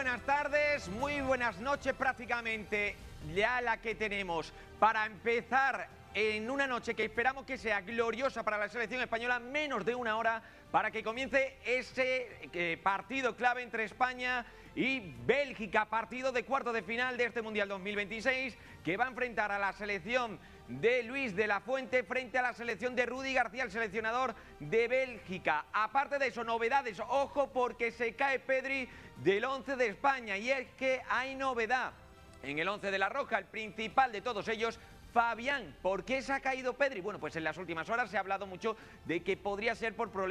buenas tardes, muy buenas noches prácticamente, ya la que tenemos para empezar en una noche que esperamos que sea gloriosa para la selección española, menos de una hora para que comience ese partido clave entre España y Bélgica, partido de cuartos de final de este Mundial 2026, que va a enfrentar a la selección de Luis de la Fuente frente a la selección de Rudi García, el seleccionador de Bélgica. Aparte de eso, novedades, ojo porque se cae Pedri del 11 de España, y es que hay novedad en el 11 de la Roja, el principal de todos ellos, Fabián. ¿Por qué se ha caído Pedri? Bueno, pues en las últimas horas se ha hablado mucho de que podría ser por problemas